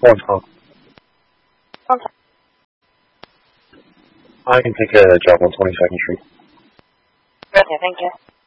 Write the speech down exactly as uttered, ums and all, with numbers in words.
One call. Okay. I can take a job on twenty-second Street. Okay, thank you.